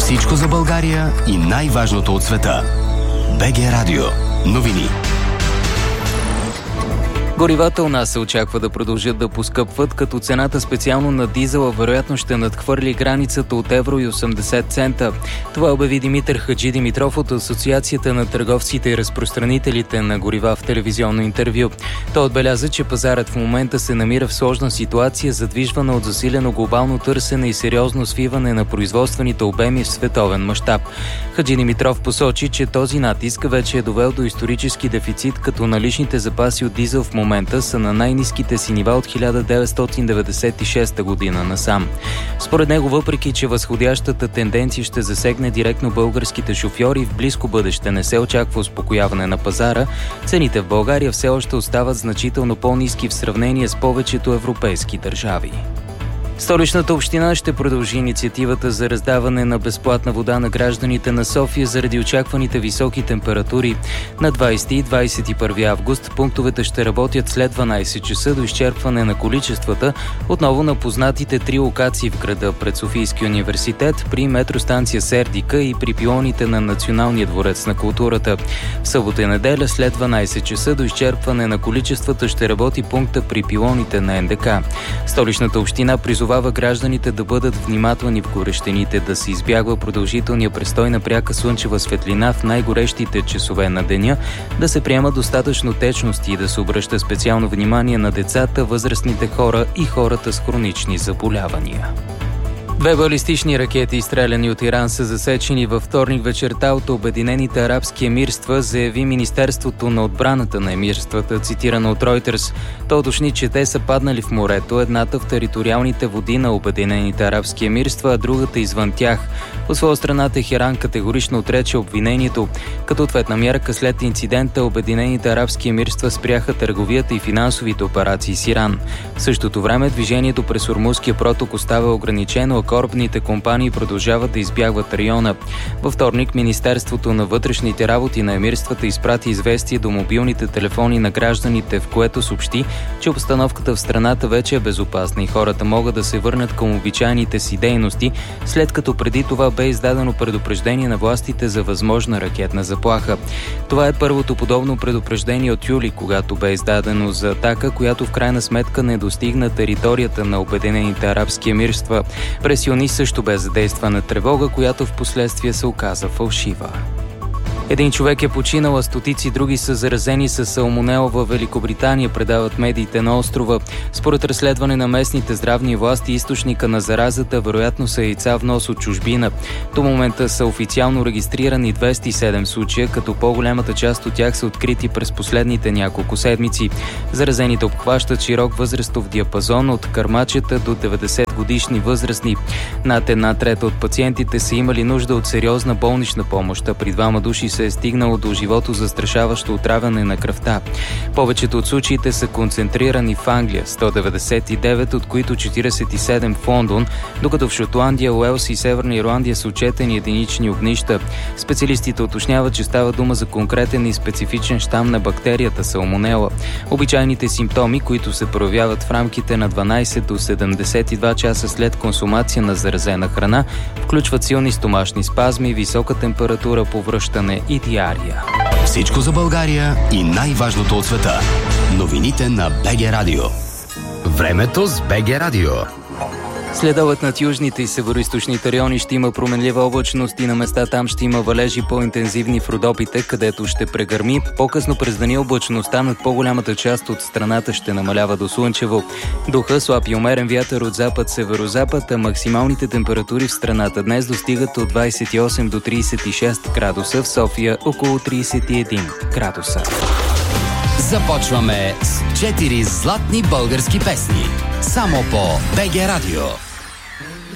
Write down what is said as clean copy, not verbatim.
Всичко за България и най-важното от света. БГ Радио. Новини. Горивата у нас се очаква да продължат да поскъпват, като цената специално на дизела вероятно ще надхвърли границата от евро и 80 цента. Това обяви Димитър Хаджидимитров от Асоциацията на търговците и разпространителите на горива в телевизионно интервю. Той отбеляза, че пазарът в момента се намира в сложна ситуация, задвижвана от засилено глобално търсене и сериозно свиване на производствените обеми в световен мащаб. Хаджидимитров посочи, че този натиск вече е довел до исторически дефицит, като наличните запаси от дизел в момента са на най-ниските си нива от 1996 година насам. Според него, въпреки че възходящата тенденция ще засегне директно българските шофьори, в близко бъдеще не се очаква успокояване на пазара, цените в България все още остават значително по-ниски в сравнение с повечето европейски държави. Столичната община ще продължи инициативата за раздаване на безплатна вода на гражданите на София заради очакваните високи температури. На 20 и 21 август пунктовете ще работят след 12 часа до изчерпване на количествата, отново на познатите 3 локации в града: пред Софийския университет, при метростанция Сердика и при пилоните на Националния дворец на културата. В събота и неделя след 12 часа до изчерпване на количествата ще работи пункта при пилоните на НДК. Столичната община призовава гражданите да бъдат внимателни в горещините, да се избягва продължителния престой на пряка слънчева светлина в най-горещите часове на деня, да се приемат достатъчно течности и да се обръща специално внимание на децата, възрастните хора и хората с хронични заболявания. 2 балистични ракети, изстреляни от Иран, са засечени във вторник вечерта от Обединените арабски емирства, заяви Министерството на отбраната на емирствата, цитирано от Reuters. Той уточни, че те са паднали в морето, едната в териториалните води на Обединените арабски емирства, а другата извън тях. От своя страна Техеран категорично отрече обвинението. Като ответна мярка след инцидента, Обединените арабски емирства спряха търговията и финансовите операции с Иран. В същото време движението през Ормузския проток остава ограничено, корабните компании продължават да избягват района. Във вторник Министерството на вътрешните работи на емирствата изпрати известие до мобилните телефони на гражданите, в което съобщи, че обстановката в страната вече е безопасна и хората могат да се върнат към обичайните си дейности, след като преди това бе издадено предупреждение на властите за възможна ракетна заплаха. Това е първото подобно предупреждение от юли, когато бе издадено за атака, която в крайна сметка не достигна територията на Обединените арабски емирства. През юни също бе задействана тревога, която в последствие се оказа фалшива. Един човек е починал, а стотици други са заразени с салмонела във Великобритания, предават медиите на острова. Според разследване на местните здравни власти, източника на заразата вероятно са яйца внос от чужбина. До момента са официално регистрирани 207 случая, като по-голямата част от тях са открити през последните няколко седмици. Заразените обхващат широк възрастов диапазон от кърмачета до 90 годишни възрастни. Над 1/3 от пациентите са имали нужда от сериозна болнична помощ, а при 2 души се е стигнало до живото застрашаващо отравяне на кръвта. Повечето от случаите са концентрирани в Англия, 199, от които 47 в Лондон, докато в Шотландия, Уелс и Северна Ирландия са отчетени единични огнища. Специалистите уточняват, че става дума за конкретен и специфичен щам на бактерията салмонела. Обичайните симптоми, които се проявяват в рамките на 12 до 72 часа след консумация на заразена храна, включват силни стомашни спазми, висока температура, повръщане и диария. Всичко за България и най-важното от света. Новините на БГ Радио. Времето с БГ Радио. Следобед над южните и североизточните райони ще има променлива облачност и на места там ще има валежи по-интензивни в Родопите, където ще прегърми. По-късно през деня облачността над по-голямата част от страната ще намалява до слънчево. Духа слаб и умерен вятър от запад-северозапад, а максималните температури в страната днес достигат от 28 до 36 градуса, в София около 31 градуса. Започваме с 4 златни български песни. Само по БГ Радио.